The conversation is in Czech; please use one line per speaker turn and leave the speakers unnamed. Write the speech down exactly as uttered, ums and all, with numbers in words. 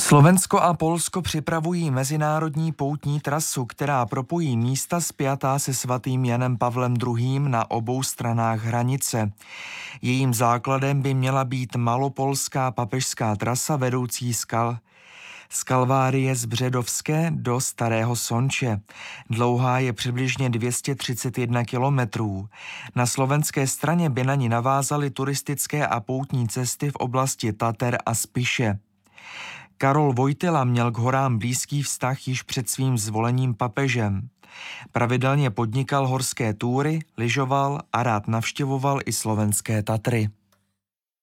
Slovensko a Polsko připravují mezinárodní poutní trasu, která propojí místa spjatá se svatým Janem Pavlem druhým. na obou stranách hranice. Jejím základem by měla být malopolská papežská trasa vedoucí z, Kal- z Kalvárie z Bředovské do Starého Sonče. Dlouhá je přibližně dvě stě třicet jedna kilometrů. Na slovenské straně by na ní navázaly turistické a poutní cesty v oblasti Tater a Spiše. Karol Wojtyla měl k horám blízký vztah již před svým zvolením papežem. Pravidelně podnikal horské túry, lyžoval a rád navštěvoval i slovenské Tatry.